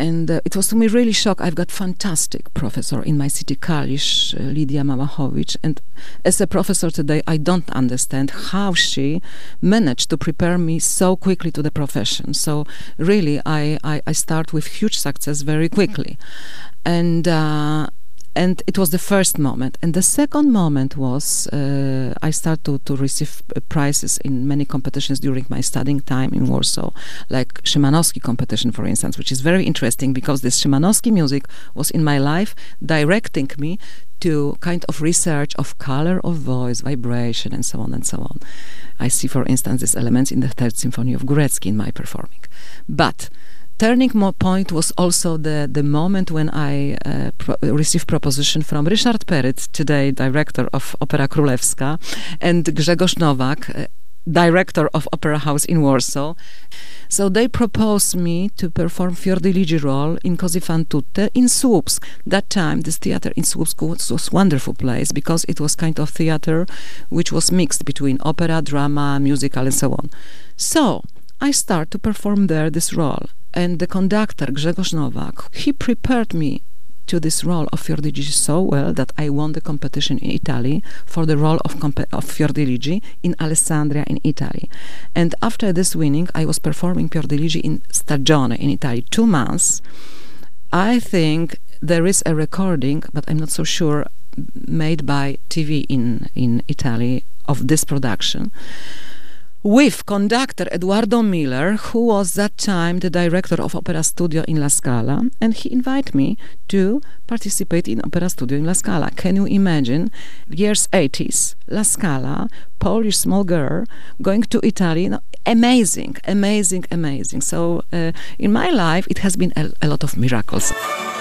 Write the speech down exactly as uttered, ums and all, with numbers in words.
And uh, it was to me really shock. I've got fantastic professor in my city, Kalisz, uh, Lidia Mamachowicz. And as a professor today, I don't understand how she managed to prepare me so quickly to the profession. So really, I, I, I start with huge success very quickly. And uh, and it was the first moment. And the second moment was uh, I started to, to receive uh, prizes in many competitions during my studying time in Warsaw, like Szymanowski competition, for instance, which is very interesting because this Szymanowski music was in my life, directing me to kind of research of color of voice, vibration, and so on and so on. I see, for instance, these elements in the Third Symphony of Górecki in my performing. But turning point was also the, the moment when I uh, pro received proposition from Ryszard Peryt, today director of Opera Królewska, and Grzegorz Nowak, uh, director of Opera House in Warsaw. So they proposed me to perform Fiordiligi role in Così fan tutte in Słupsk. That time, this theater in Słupsk was, was a wonderful place because it was kind of theater which was mixed between opera, drama, musical, and so on. So I start to perform there this role. And the conductor, Grzegorz Nowak, he prepared me to this role of Fiordiligi so well that I won the competition in Italy for the role of, of Fiordiligi in Alessandria in Italy. And after this winning, I was performing Fiordiligi in Stagione in Italy, two months. I think there is a recording, but I'm not so sure, made by T V in, in Italy of this production, with conductor Eduardo Miller, who was that time the director of Opera Studio in La Scala, and he invited me to participate in Opera Studio in La Scala. Can you imagine? Years eighties, La Scala, Polish small girl, going to Italy. No, amazing, amazing, amazing. So uh, in my life, it has been a, a lot of miracles.